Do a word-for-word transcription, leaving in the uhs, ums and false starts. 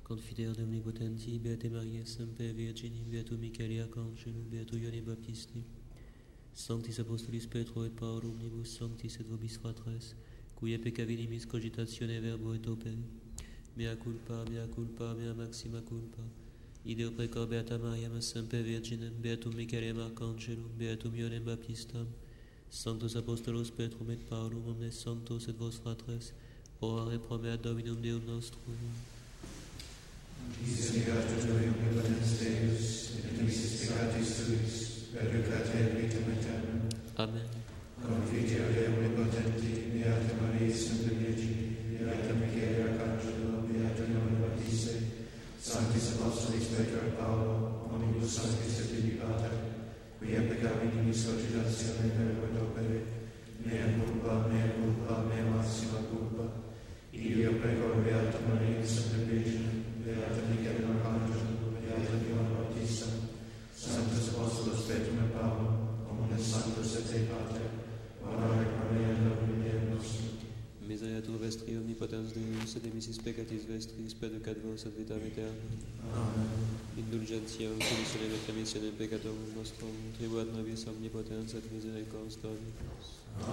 Confidere omnipotenti, Beate Maria, Semper Virginis, Beatum Michaeli Archangelum, Beatum Ioanne Baptisti, Sanctis Apostolis Petro et Paolo, omnibus sanctis et vobis fratres, cuia peccavinimis cogitatione verbo et opere, mea culpa, mea culpa, mea maxima culpa, ideo precor Beata Maria, Semper Virginem, Beatum Michaelem Archangelum, Beatum Ioannem Baptistam, Sanctus Apostolos Petrum et Paulum, omnes sanctos et vos fratres, ora et promeat Dominum Deum nostrum. Misericorde Dei omnipotens Deus, et missis peccatis tuis, perducate in vitam aeternam. Amen. Confiteor Dei omnipotenti, Beata Maria, Semper Virgini, Beata Michaeli Arcangelo, Beata Ioanne Baptiste, Sanctis Apostolis Petro et Paolo, omnibus sanctis et Filii Pater, quia peccavinimis cogitatione verbo et opere, mea culpa, mea culpa, mea maxima culpa, ideo precor Beata Maria, Semper Virginem, Beata Michaelem Archangelum, Beata Ioanne Baptista, Sanctus Apostolos Petrum et Paulum, omnes sanctos et Dei Pater, ora et pro Dominum Deum nostrum. Misereatur vestri omnipotens Deus, et emissis peccatis vestris, perducat vos ad vitam aeternam. Amen. Indulgentiam, solutionem et remissionem peccatorum nostrum, tribuat nobis omnipotens et misericordias Dominus.